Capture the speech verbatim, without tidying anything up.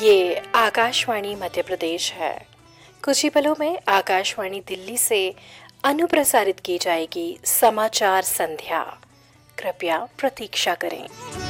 ये आकाशवाणी मध्य प्रदेश है। कुछ ही पलों में आकाशवाणी दिल्ली से अनुप्रसारित की जाएगी समाचार संध्या। कृपया प्रतीक्षा करें।